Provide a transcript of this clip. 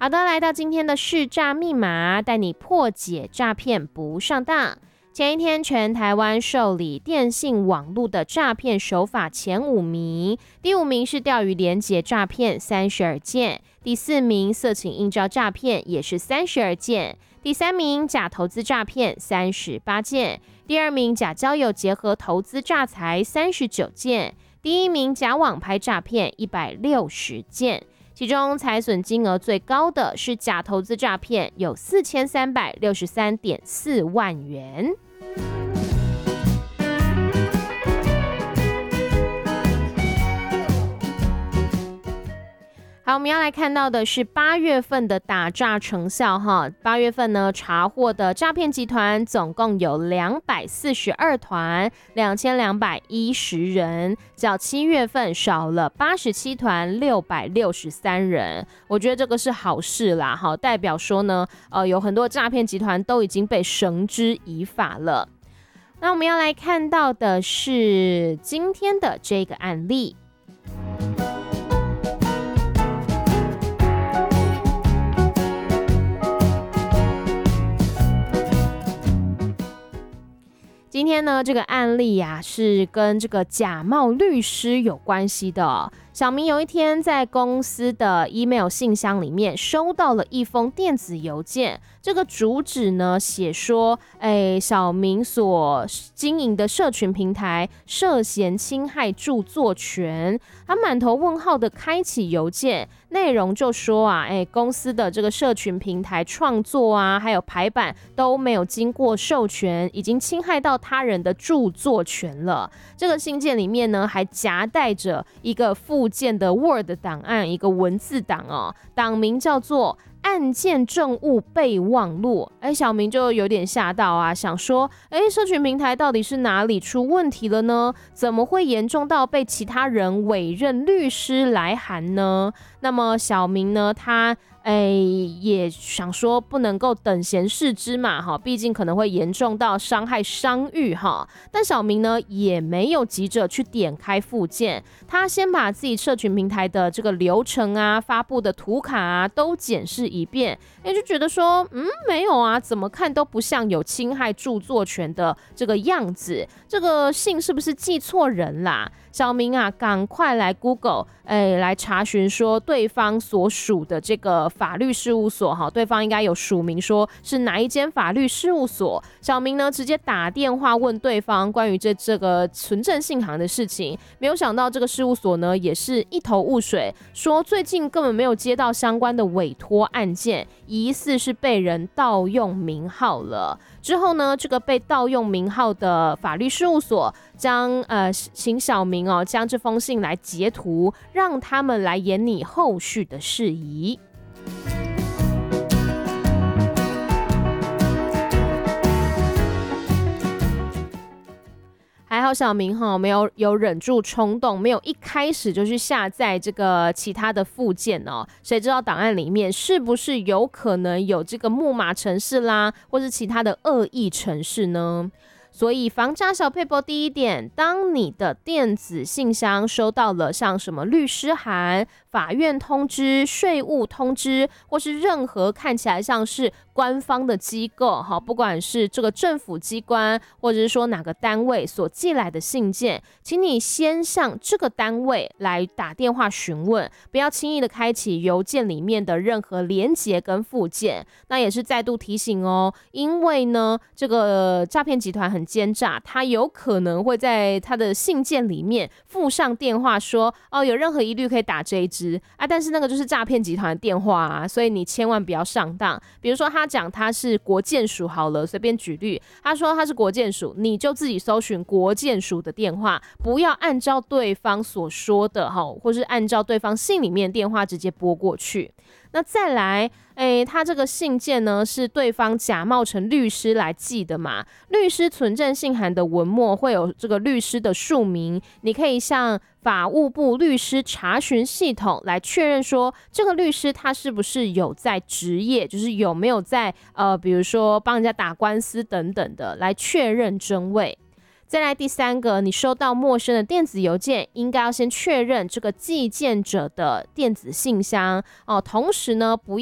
好的，来到今天的识诈密码，带你破解诈骗不上当。前一天，全台湾受理电信网络的诈骗手法前5名，第5名是钓鱼连结诈骗32件，第4名色情应召诈骗也是32件，第3名假投资诈骗38件，第2名假交友结合投资诈财39件，第1名假网拍诈骗160件。其中财损金额最高的是假投资诈骗，有4363.4万元。好，我们要来看到的是8月份的打诈成效哈。8月份呢，查获的诈骗集团总共有242团，2210人，较7月份少了87团，663人。我觉得这个是好事啦，哈，代表说呢，有很多诈骗集团都已经被绳之以法了。那我们要来看到的是今天的这个案例。今天呢，这个案例呀，是跟这个假冒律师有关系的。小明有一天在公司的 email 信箱里面收到了一封电子邮件，这个主旨呢写说，小明所经营的社群平台涉嫌侵害著作权。他满头问号的开启邮件，内容就说啊，公司的这个社群平台创作啊，还有排版都没有经过授权，已经侵害到他人的著作权了。这个信件里面呢，还夹带着一个附件的 Word 档案，一个文字档哦，档名叫做案件证物备忘录。小明就有点吓到啊，想说，社群平台到底是哪里出问题了呢？怎么会严重到被其他人委任律师来函呢？那么小明呢，他也想说不能够等闲视之嘛，毕竟可能会严重到伤害商誉哈。但小明呢也没有急着去点开附件，他先把自己社群平台的这个流程啊、发布的图卡啊都检视一遍，就觉得说，没有啊，怎么看都不像有侵害著作权的这个样子，这个信是不是记错人啦？小明啊，赶快来 Google， 来查询说对方所属的这个法律事务所哈，对方应该有署名说是哪一间法律事务所。小明呢，直接打电话问对方关于这个存证信函的事情，没有想到这个事务所呢也是一头雾水，说最近根本没有接到相关的委托案件，疑似是被人盗用名号了。之后呢，这个被盗用名号的法律事务所将请小明将这封信来截图，让他们来研拟后续的事宜。还好小明没有忍住冲动，没有一开始就去下载这个其他的附件哦。谁知道档案里面是不是有可能有这个木马程式啦，或是其他的恶意程式呢？所以防诈小撇步第一点，当你的电子信箱收到了像什么律师函、法院通知、税务通知，或是任何看起来像是官方的机构，不管是这个政府机关，或者是说哪个单位所寄来的信件，请你先向这个单位来打电话询问，不要轻易的开启邮件里面的任何连结跟附件。那也是再度提醒哦，因为呢，这个诈骗集团很奸诈，他有可能会在他的信件里面附上电话说，有任何疑虑可以打这一支啊，但是那个就是诈骗集团的电话啊，所以你千万不要上当。比如说他讲他是国建署好了，随便举例，他说他是国建署，你就自己搜寻国建署的电话，不要按照对方所说的或是按照对方信里面的电话直接拨过去。那再来，他这个信件呢是对方假冒成律师来寄的嘛？律师存证信函的文末会有这个律师的署名，你可以向法务部律师查询系统来确认说，这个律师他是不是有在执业，就是有没有在比如说帮人家打官司等等的，来确认真伪。再来第3个，你收到陌生的电子邮件，应该要先确认这个寄件者的电子信箱同时呢，不